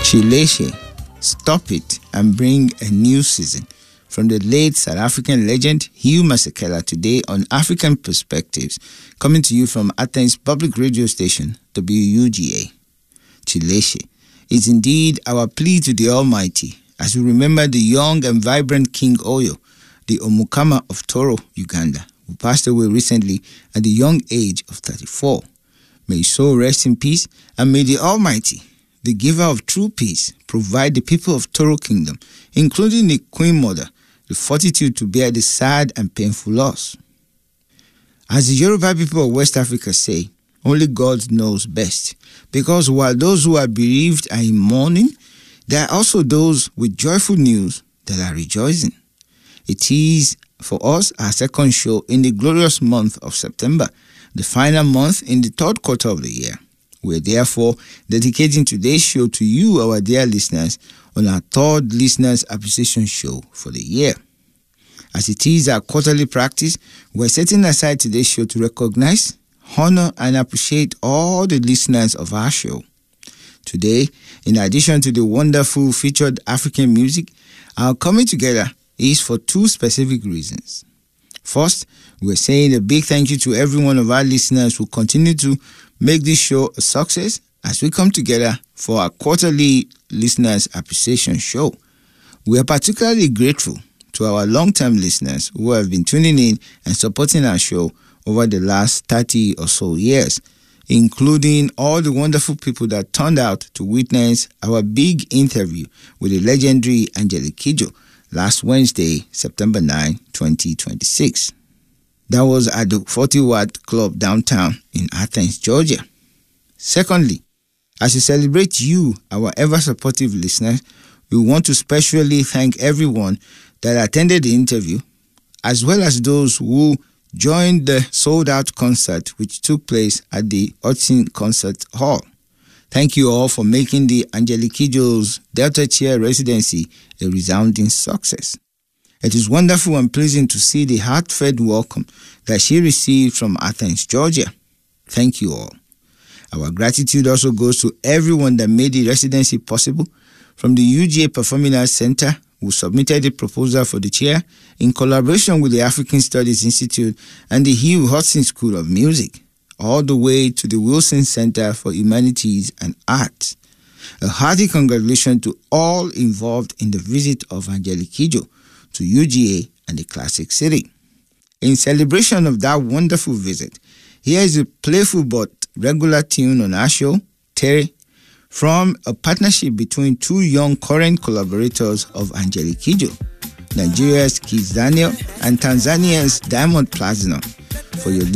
Chileche, Stop It and Bring a New Season, from the late South African legend Hugh Masekela, today on African Perspectives, coming to you from Athens public radio station, WUGA. Chileche is indeed our plea to the Almighty as we remember the young and vibrant King Oyo, the Omukama of Toro, Uganda, who passed away recently at the young age of 34. May his soul rest in peace, and may the Almighty, the giver of true peace, provide the people of Toro Kingdom, including the Queen Mother, the fortitude to bear the sad and painful loss. As the Yoruba people of West Africa say, only God knows best, because while those who are bereaved are in mourning, there are also those with joyful news that are rejoicing. It is, for us, our second show in the glorious month of September, the final month in the third quarter of the year. We're therefore dedicating today's show to you, our dear listeners, on our third Listeners Appreciation Show for the year. As it is our quarterly practice, we're setting aside today's show to recognize, honor, and appreciate all the listeners of our show. Today, in addition to the wonderful featured African music, our coming together is for two specific reasons. First, we're saying a big thank you to every one of our listeners who continue to make this show a success as we come together for our quarterly Listeners Appreciation Show. We are particularly grateful to our long-term listeners who have been tuning in and supporting our show over the last 30 or so years, including all the wonderful people that turned out to witness our big interview with the legendary Angelique Kidjo last Wednesday, September 9, 2026. That was at the 40 Watt Club downtown in Athens, Georgia. Secondly, as we celebrate you, our ever-supportive listeners, we want to specially thank everyone that attended the interview, as well as those who joined the sold-out concert which took place at the Hudson Concert Hall. Thank you all for making the Angelique Kidjo's Delta Chair residency a resounding success. It is wonderful and pleasing to see the heartfelt welcome that she received from Athens, Georgia. Thank you all. Our gratitude also goes to everyone that made the residency possible, from the UGA Performing Arts Center, who submitted the proposal for the chair in collaboration with the African Studies Institute and the Hugh Hudson School of Music, all the way to the Wilson Center for Humanities and Arts. A hearty congratulations to all involved in the visit of Angelique Kidjo to UGA and the Classic City. In celebration of that wonderful visit, here is a playful but regular tune on our show, Terry, from a partnership between two young current collaborators of Angelique Kidjo, Nigeria's Kiss Daniel and Tanzania's Diamond Platinum, for your